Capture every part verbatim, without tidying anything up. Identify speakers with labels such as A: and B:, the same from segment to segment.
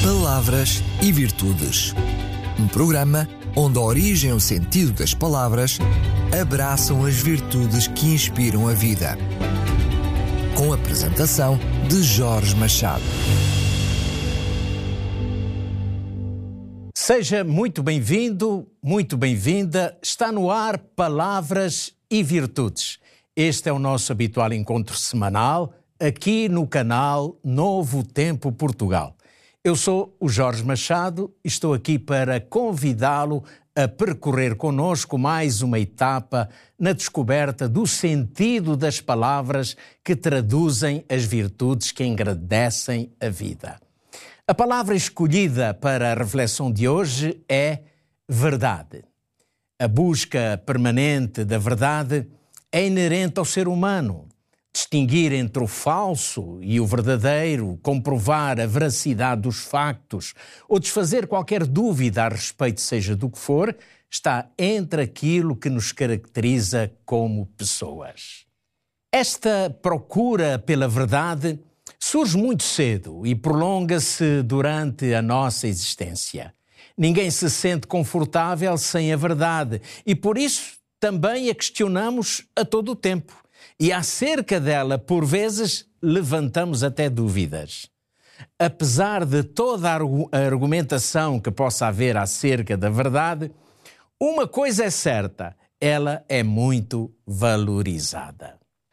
A: Palavras e Virtudes. Um programa onde a origem e o sentido das palavras abraçam as virtudes que inspiram a vida. Com a apresentação de Jorge Machado.
B: Seja muito bem-vindo, muito bem-vinda. Está no ar Palavras e Virtudes. Este é o nosso habitual encontro semanal aqui no canal Novo Tempo Portugal. Eu sou o Jorge Machado e estou aqui para convidá-lo a percorrer conosco mais uma etapa na descoberta do sentido das palavras que traduzem as virtudes que engrandecem a vida. A palavra escolhida para a reflexão de hoje é verdade. A busca permanente da verdade é inerente ao ser humano. Distinguir entre o falso e o verdadeiro, comprovar a veracidade dos factos ou desfazer qualquer dúvida a respeito, seja do que for, está entre aquilo que nos caracteriza como pessoas. Esta procura pela verdade surge muito cedo e prolonga-se durante a nossa existência. Ninguém se sente confortável sem a verdade e por isso também a questionamos a todo o tempo. E acerca dela, por vezes, levantamos até dúvidas. Apesar de toda a argumentação que possa haver acerca da verdade, uma coisa é certa, ela é muito valorizada.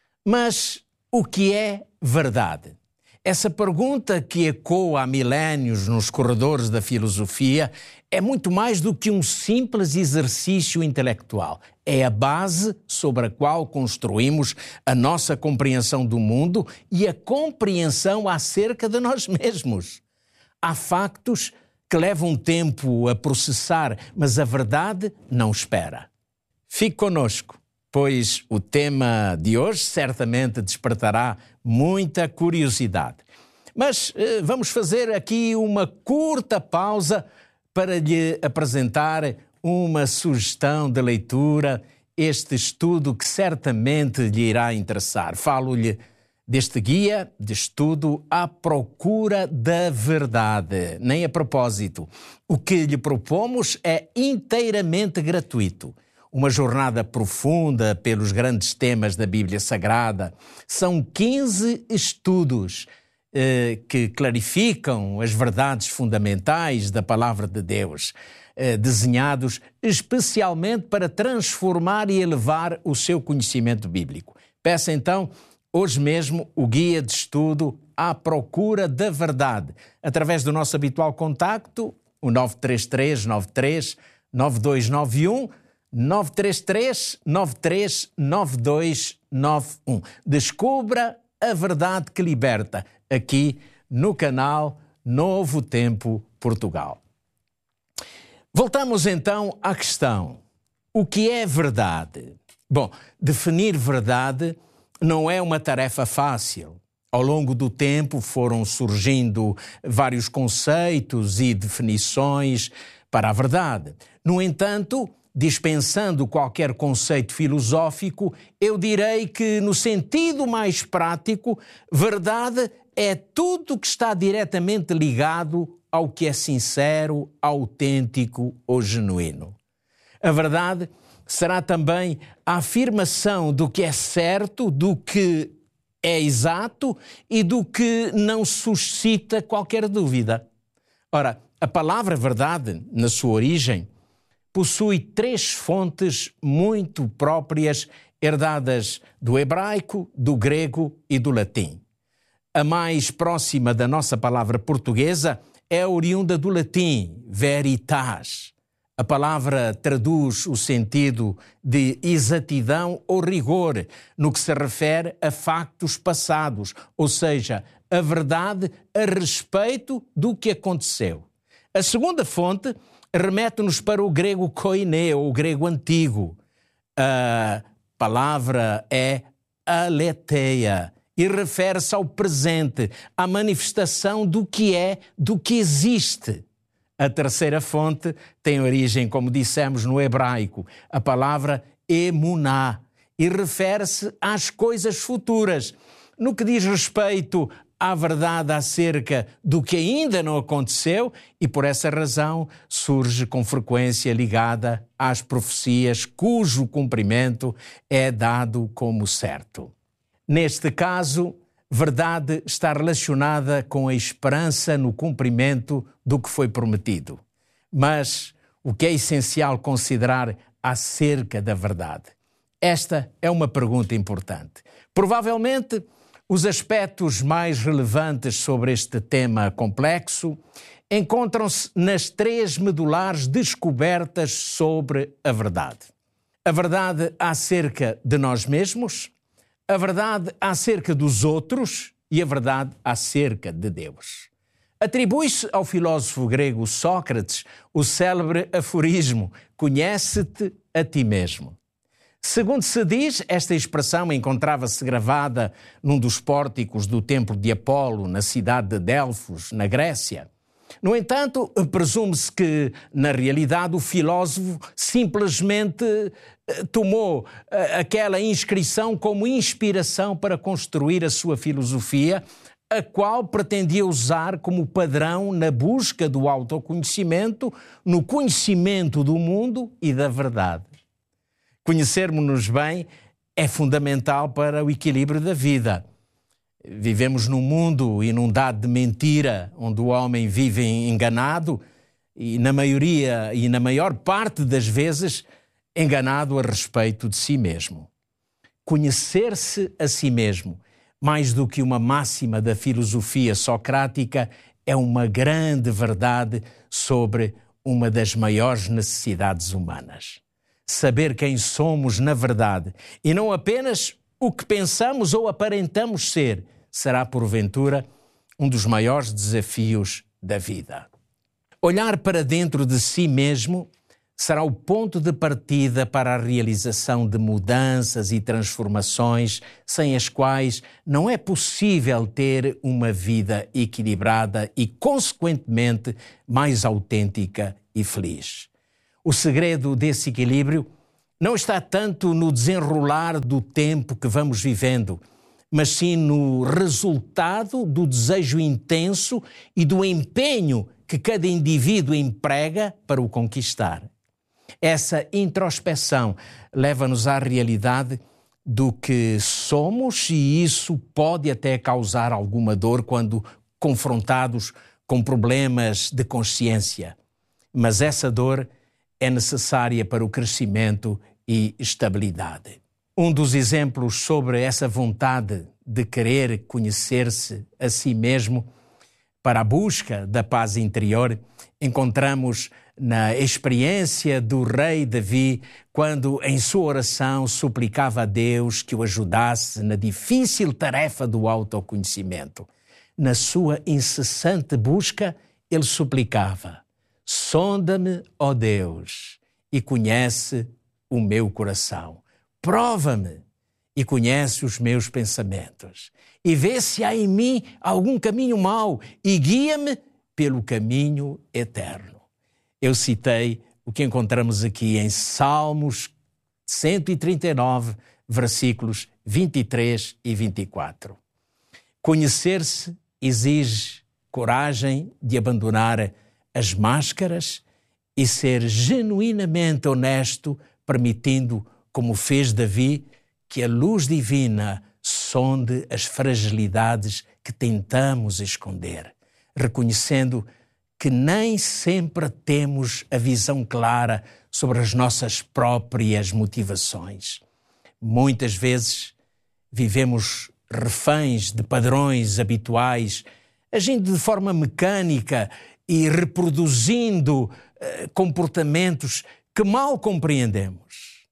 B: Mas o que é verdade? Essa pergunta que ecoa há milénios nos corredores da filosofia é muito mais do que um simples exercício intelectual. É a base sobre a qual construímos a nossa compreensão do mundo e a compreensão acerca de nós mesmos. Há factos que levam tempo a processar, mas a verdade não espera. Fique conosco, pois o tema de hoje certamente despertará muita curiosidade. Mas eh, vamos fazer aqui uma curta pausa para lhe apresentar uma sugestão de leitura, este estudo que certamente lhe irá interessar. Falo-lhe deste guia de estudo à procura da verdade. Nem a propósito. O que lhe propomos é inteiramente gratuito. Uma jornada profunda pelos grandes temas da Bíblia Sagrada. São quinze estudos eh, que clarificam as verdades fundamentais da Palavra de Deus, eh, desenhados especialmente para transformar e elevar o seu conhecimento bíblico. Peça então, hoje mesmo, o guia de estudo à procura da verdade, através do nosso habitual contacto, o nove três três nove três nove dois nove um, nove três três nove três nove dois nove um. Descubra a verdade que liberta, aqui no canal Novo Tempo Portugal. Voltamos então à questão. O que é verdade? Bom, definir verdade não é uma tarefa fácil. Ao longo do tempo foram surgindo vários conceitos e definições para a verdade. No entanto, dispensando qualquer conceito filosófico, eu direi que, no sentido mais prático, verdade é tudo que está diretamente ligado ao que é sincero, autêntico ou genuíno. A verdade será também a afirmação do que é certo, do que é exato e do que não suscita qualquer dúvida. Ora, a palavra verdade, na sua origem, possui três fontes muito próprias, herdadas do hebraico, do grego e do latim. A mais próxima da nossa palavra portuguesa é oriunda do latim, veritas. A palavra traduz o sentido de exatidão ou rigor no que se refere a factos passados, ou seja, a verdade a respeito do que aconteceu. A segunda fonte remete-nos para o grego koiné, ou o grego antigo. A palavra é aletheia e refere-se ao presente, à manifestação do que é, do que existe. A terceira fonte tem origem, como dissemos, no hebraico, a palavra emuná, e refere-se às coisas futuras. No que diz respeito há verdade acerca do que ainda não aconteceu e, por essa razão, surge com frequência ligada às profecias cujo cumprimento é dado como certo. Neste caso, verdade está relacionada com a esperança no cumprimento do que foi prometido. Mas o que é essencial considerar acerca da verdade? Esta é uma pergunta importante. Provavelmente, os aspectos mais relevantes sobre este tema complexo encontram-se nas três medulares descobertas sobre a verdade. A verdade acerca de nós mesmos, a verdade acerca dos outros e a verdade acerca de Deus. Atribui-se ao filósofo grego Sócrates o célebre aforismo: conhece-te a ti mesmo. Segundo se diz, esta expressão encontrava-se gravada num dos pórticos do templo de Apolo, na cidade de Delfos, na Grécia. No entanto, presume-se que, na realidade, o filósofo simplesmente tomou aquela inscrição como inspiração para construir a sua filosofia, a qual pretendia usar como padrão na busca do autoconhecimento, no conhecimento do mundo e da verdade. Conhecermos-nos bem é fundamental para o equilíbrio da vida. Vivemos num mundo inundado de mentira, onde o homem vive enganado e, na maioria e na maior parte das vezes, enganado a respeito de si mesmo. Conhecer-se a si mesmo, mais do que uma máxima da filosofia socrática, é uma grande verdade sobre uma das maiores necessidades humanas. Saber quem somos na verdade e não apenas o que pensamos ou aparentamos ser, será, porventura, um dos maiores desafios da vida. Olhar para dentro de si mesmo será o ponto de partida para a realização de mudanças e transformações sem as quais não é possível ter uma vida equilibrada e, consequentemente, mais autêntica e feliz. O segredo desse equilíbrio não está tanto no desenrolar do tempo que vamos vivendo, mas sim no resultado do desejo intenso e do empenho que cada indivíduo emprega para o conquistar. Essa introspeção leva-nos à realidade do que somos e isso pode até causar alguma dor quando confrontados com problemas de consciência. Mas essa dor é necessária para o crescimento e estabilidade. Um dos exemplos sobre essa vontade de querer conhecer-se a si mesmo para a busca da paz interior encontramos na experiência do rei Davi, quando em sua oração suplicava a Deus que o ajudasse na difícil tarefa do autoconhecimento. Na sua incessante busca, ele suplicava: sonda-me, ó Deus, e conhece o meu coração. Prova-me e conhece os meus pensamentos. E vê se há em mim algum caminho mau e guia-me pelo caminho eterno. Eu citei o que encontramos aqui em Salmos cento e trinta e nove, versículos vinte e três e vinte e quatro. Conhecer-se exige coragem de abandonar as máscaras e ser genuinamente honesto, permitindo, como fez Davi, que a luz divina sonde as fragilidades que tentamos esconder, reconhecendo que nem sempre temos a visão clara sobre as nossas próprias motivações. Muitas vezes vivemos reféns de padrões habituais, agindo de forma mecânica e reproduzindo uh, comportamentos que mal compreendemos.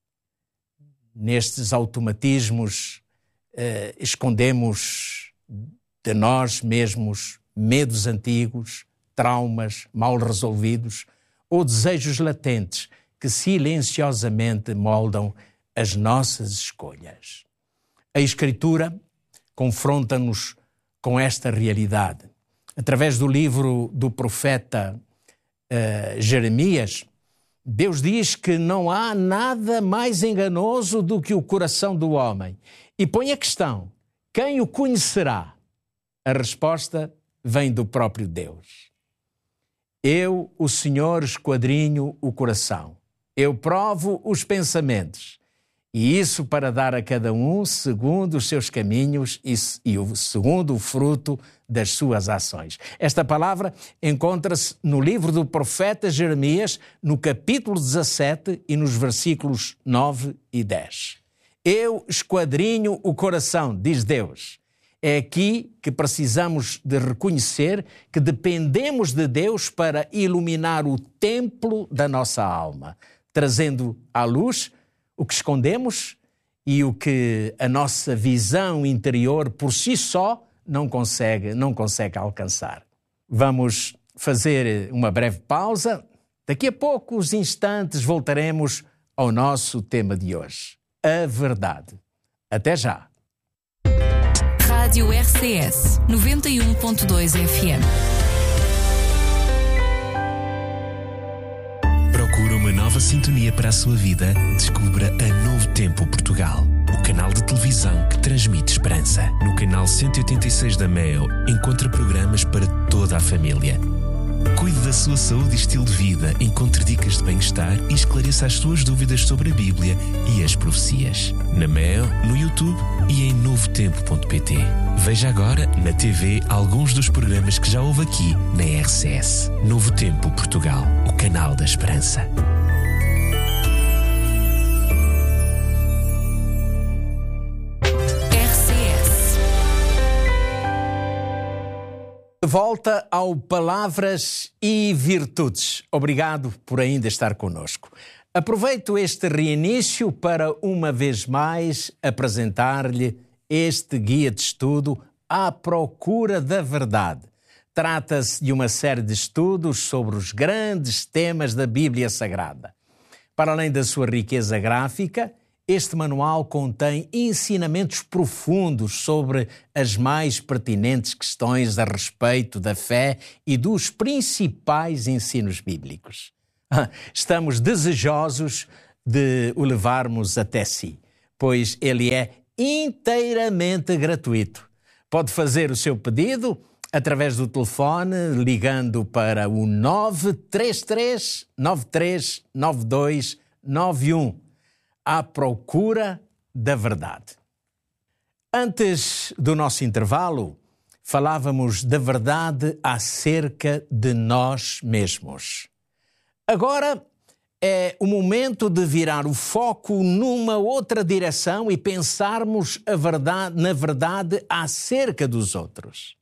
B: Nestes automatismos, uh, escondemos de nós mesmos medos antigos, traumas mal resolvidos ou desejos latentes que silenciosamente moldam as nossas escolhas. A Escritura confronta-nos com esta realidade. Através do livro do profeta uh, Jeremias, Deus diz que não há nada mais enganoso do que o coração do homem. E põe a questão: quem o conhecerá? A resposta vem do próprio Deus. Eu, o Senhor, esquadrinho o coração. Eu provo os pensamentos. E isso para dar a cada um segundo os seus caminhos e, e o, segundo o fruto das suas ações. Esta palavra encontra-se no livro do profeta Jeremias, no capítulo dezassete e nos versículos nove e dez. Eu esquadrinho o coração, diz Deus. É aqui que precisamos de reconhecer que dependemos de Deus para iluminar o templo da nossa alma, trazendo à luz o que escondemos e o que a nossa visão interior por si só não consegue, não consegue alcançar. Vamos fazer uma breve pausa. Daqui a poucos instantes voltaremos ao nosso tema de hoje, a verdade. Até já.
C: Rádio R C S noventa e um ponto dois F M.
D: Procura uma nova sintonia para a sua vida? Descubra a Novo Tempo Portugal, o canal de televisão que transmite esperança. No canal cento e oitenta e seis da Meo, encontra programas para toda a família. Cuide da sua saúde e estilo de vida, encontre dicas de bem-estar e esclareça as suas dúvidas sobre a Bíblia e as profecias. Na Meo, no YouTube e em novo tempo ponto pt. Veja agora na T V alguns dos programas que já houve aqui na R C S. Novo Tempo Portugal, o canal da esperança.
B: Volta ao Palavras e Virtudes. Obrigado por ainda estar conosco. Aproveito este reinício para, uma vez mais, apresentar-lhe este guia de estudo à procura da verdade. Trata-se de uma série de estudos sobre os grandes temas da Bíblia Sagrada. Para além da sua riqueza gráfica, este manual contém ensinamentos profundos sobre as mais pertinentes questões a respeito da fé e dos principais ensinos bíblicos. Estamos desejosos de o levarmos até si, pois ele é inteiramente gratuito. Pode fazer o seu pedido através do telefone, ligando para o nove três três, nove três nove dois nove um. À procura da verdade. Antes do nosso intervalo, falávamos da verdade acerca de nós mesmos. Agora é o momento de virar o foco numa outra direção e pensarmos a verdade, na verdade acerca dos outros.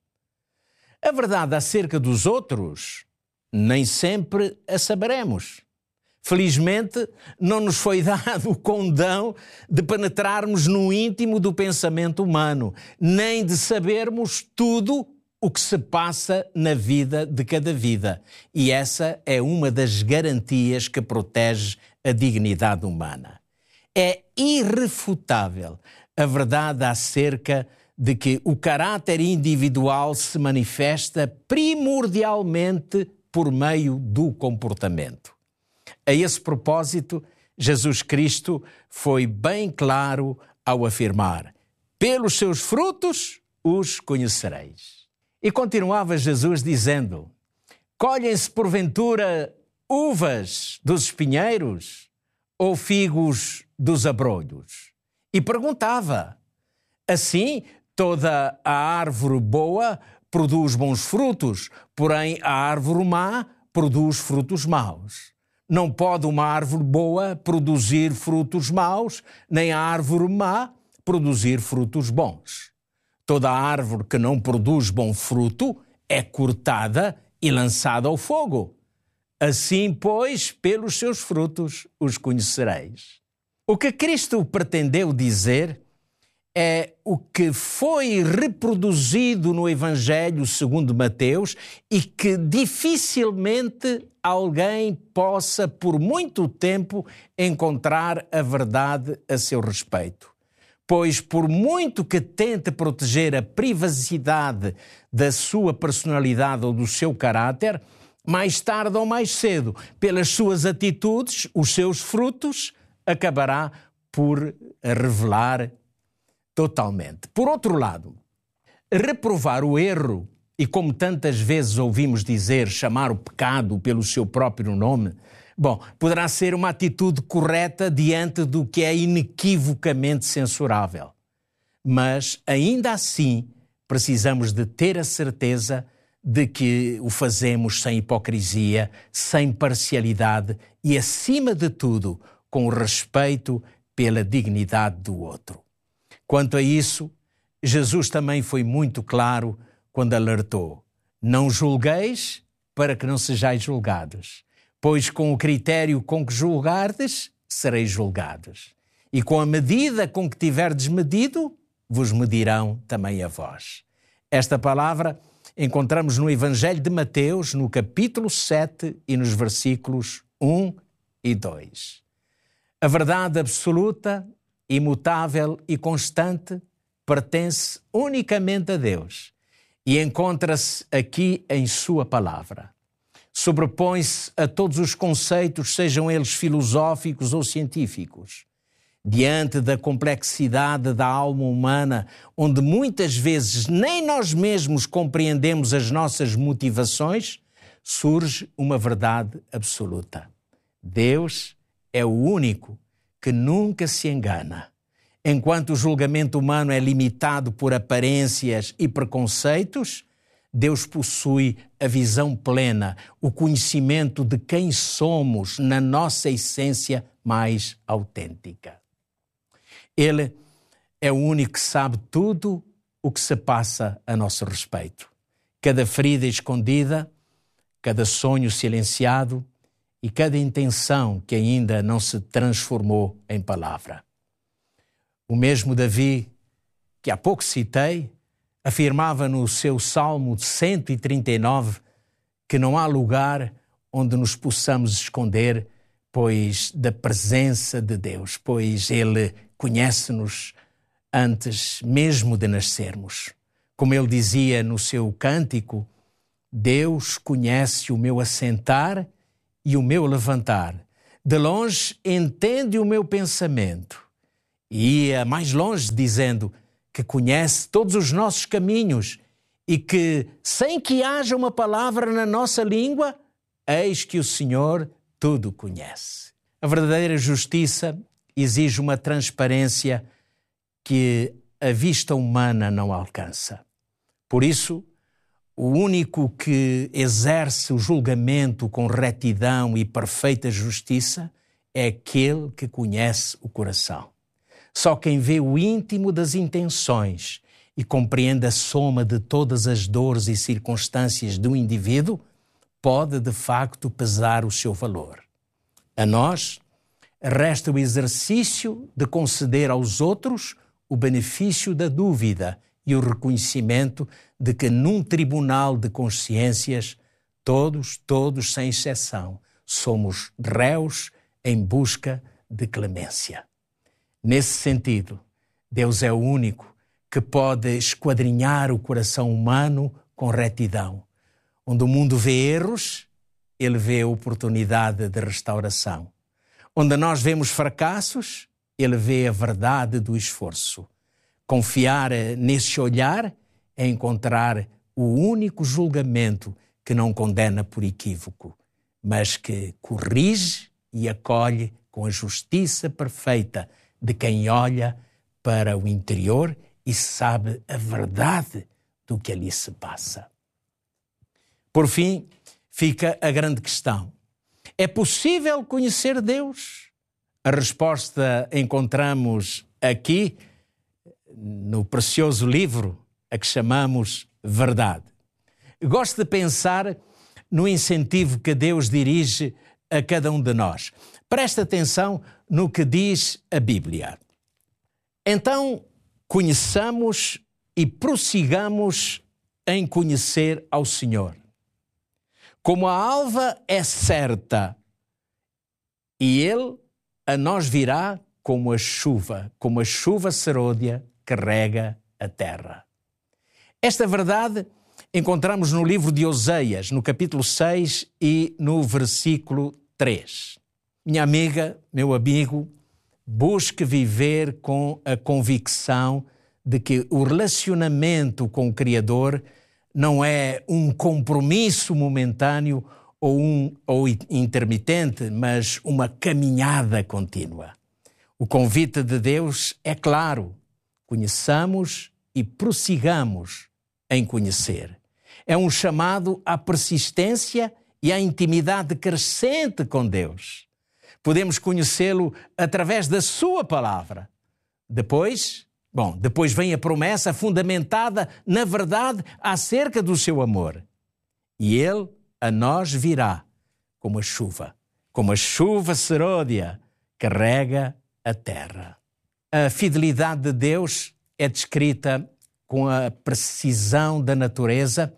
B: A verdade acerca dos outros nem sempre a saberemos. Felizmente, não nos foi dado o condão de penetrarmos no íntimo do pensamento humano, nem de sabermos tudo o que se passa na vida de cada vida. E essa é uma das garantias que protege a dignidade humana. É irrefutável a verdade acerca de que o caráter individual se manifesta primordialmente por meio do comportamento. A esse propósito, Jesus Cristo foi bem claro ao afirmar: pelos seus frutos os conhecereis. E continuava Jesus dizendo: colhem-se porventura uvas dos espinheiros ou figos dos abrolhos? E perguntava: assim, toda a árvore boa produz bons frutos, porém a árvore má produz frutos maus. Não pode uma árvore boa produzir frutos maus, nem a árvore má produzir frutos bons. Toda árvore que não produz bom fruto é cortada e lançada ao fogo. Assim, pois, pelos seus frutos os conhecereis. O que Cristo pretendeu dizer é o que foi reproduzido no Evangelho segundo Mateus e que dificilmente alguém possa, por muito tempo, encontrar a verdade a seu respeito. Pois, por muito que tente proteger a privacidade da sua personalidade ou do seu caráter, mais tarde ou mais cedo, pelas suas atitudes, os seus frutos, acabará por revelar totalmente. Por outro lado, Reprovar o erro, e como tantas vezes ouvimos dizer, chamar o pecado pelo seu próprio nome, bom, poderá ser uma atitude correta diante do que é inequivocamente censurável. Mas, ainda assim, precisamos de ter a certeza de que o fazemos sem hipocrisia, sem parcialidade e, acima de tudo, com respeito pela dignidade do outro. Quanto a isso, Jesus também foi muito claro quando alertou: não julgueis para que não sejais julgados, pois com o critério com que julgardes, sereis julgados. E com a medida com que tiverdes medido, vos medirão também a vós. Esta palavra encontramos no Evangelho de Mateus, no capítulo sete e nos versículos um e dois. A verdade absoluta, imutável e constante pertence unicamente a Deus e encontra-se aqui em sua palavra. Sobrepõe-se a todos os conceitos, sejam eles filosóficos ou científicos. Diante da complexidade da alma humana, onde muitas vezes nem nós mesmos compreendemos as nossas motivações, surge uma verdade absoluta. Deus é o único que nunca se engana. Enquanto o julgamento humano é limitado por aparências e preconceitos, Deus possui a visão plena, o conhecimento de quem somos na nossa essência mais autêntica. Ele é o único que sabe tudo o que se passa a nosso respeito. Cada ferida escondida, cada sonho silenciado e cada intenção que ainda não se transformou em palavra. O mesmo Davi, que há pouco citei, afirmava no seu Salmo cento e trinta e nove que não há lugar onde nos possamos esconder, pois da presença de Deus, pois Ele conhece-nos antes mesmo de nascermos. Como ele dizia no seu cântico, Deus conhece o meu assentar e o meu levantar. De longe entende o meu pensamento. E ia mais longe dizendo que conhece todos os nossos caminhos e que, sem que haja uma palavra na nossa língua, eis que o Senhor tudo conhece. A verdadeira justiça exige uma transparência que a vista humana não alcança. Por isso, o único que exerce o julgamento com retidão e perfeita justiça é aquele que conhece o coração. Só quem vê o íntimo das intenções e compreende a soma de todas as dores e circunstâncias do indivíduo pode, de facto, pesar o seu valor. A nós resta o exercício de conceder aos outros o benefício da dúvida e o reconhecimento de que num tribunal de consciências, todos, todos sem exceção, somos réus em busca de clemência. Nesse sentido, Deus é o único que pode esquadrinhar o coração humano com retidão. Onde o mundo vê erros, Ele vê a oportunidade de restauração. Onde nós vemos fracassos, Ele vê a verdade do esforço. Confiar nesse olhar é encontrar o único julgamento que não condena por equívoco, mas que corrige e acolhe com a justiça perfeita de quem olha para o interior e sabe a verdade do que ali se passa. Por fim, fica a grande questão. É possível conhecer Deus? A resposta encontramos aqui no precioso livro a que chamamos Verdade. Gosto de pensar no incentivo que Deus dirige a cada um de nós. Presta atenção no que diz a Bíblia. Então, conheçamos e prossigamos em conhecer ao Senhor. Como a alva é certa, e Ele a nós virá como a chuva, como a chuva serôdia que rega a terra. Esta verdade encontramos no livro de Oseias, no capítulo seis e no versículo três. Minha amiga, meu amigo, busque viver com a convicção de que o relacionamento com o Criador não é um compromisso momentâneo ou, um, ou intermitente, mas uma caminhada contínua. O convite de Deus é claro: conheçamos e prossigamos em conhecer. É um chamado à persistência e à intimidade crescente com Deus. Podemos conhecê-lo através da sua palavra. Depois, bom, depois vem a promessa fundamentada na verdade acerca do seu amor. E ele a nós virá como a chuva, como a chuva serôdia que rega a terra. A fidelidade de Deus é descrita com a precisão da natureza.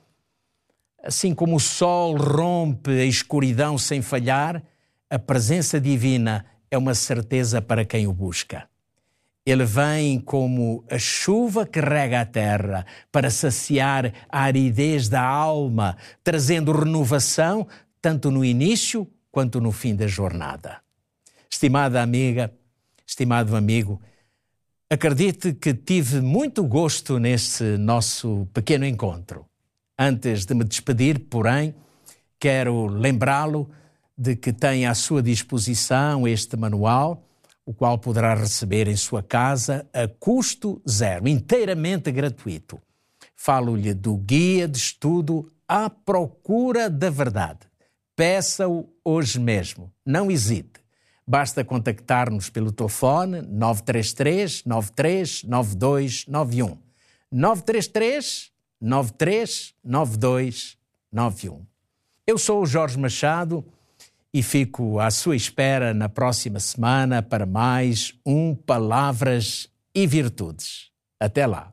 B: Assim como o sol rompe a escuridão sem falhar, a presença divina é uma certeza para quem o busca. Ele vem como a chuva que rega a terra para saciar a aridez da alma, trazendo renovação tanto no início quanto no fim da jornada. Estimada amiga, estimado amigo, acredite que tive muito gosto neste nosso pequeno encontro. Antes de me despedir, porém, quero lembrá-lo de que tem à sua disposição este manual, o qual poderá receber em sua casa a custo zero, inteiramente gratuito. Falo-lhe do Guia de Estudo à Procura da Verdade. Peça-o hoje mesmo, não hesite. Basta contactar-nos pelo telefone nove três três, nove três nove dois nove um. nove três três, nove três nove dois nove um. Eu sou o Jorge Machado e fico à sua espera na próxima semana para mais um Palavras e Virtudes. Até lá.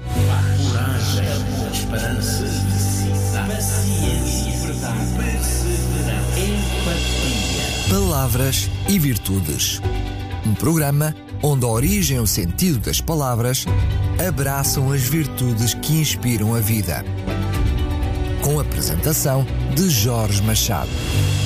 E: Coragem, esperança, paciência, verdade, perseverança, empatia.
A: Palavras e Virtudes. Um programa onde a origem e o sentido das palavras abraçam as virtudes que inspiram a vida. Com a apresentação de Jorge Machado.